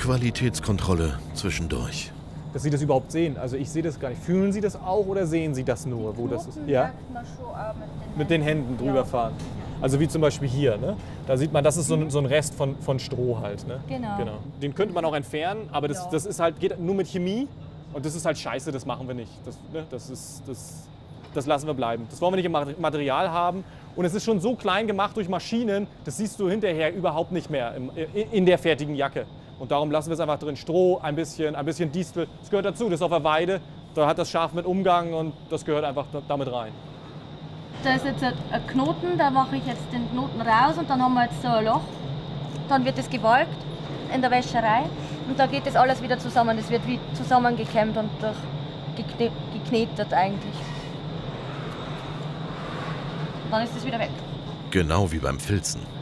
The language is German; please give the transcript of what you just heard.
Qualitätskontrolle zwischendurch. Dass Sie das überhaupt sehen. Also ich sehe das gar nicht. Fühlen Sie das auch oder sehen Sie das nur, wo das ist? Ja? Mit den Händen drüber fahren. Also wie zum Beispiel hier. Ne? Da sieht man, das ist so ein Rest von Stroh halt. Ne? Genau. Den könnte man auch entfernen, aber das ist halt, geht nur mit Chemie. Und das ist halt scheiße, das machen wir nicht. Das lassen wir bleiben. Das wollen wir nicht im Material haben. Und es ist schon so klein gemacht durch Maschinen, das siehst du hinterher überhaupt nicht mehr in der fertigen Jacke. Und darum lassen wir es einfach drin. Stroh, ein bisschen Distel, das gehört dazu. Das ist auf der Weide, da hat das Schaf mit Umgang und das gehört einfach damit rein. Da ist jetzt ein Knoten, da mache ich jetzt den Knoten raus und dann haben wir jetzt so ein Loch. Dann wird es gewolkt in der Wäscherei und da geht das alles wieder zusammen. Es wird wie zusammengekämmt und geknetet eigentlich. Dann ist es wieder weg. Genau wie beim Filzen.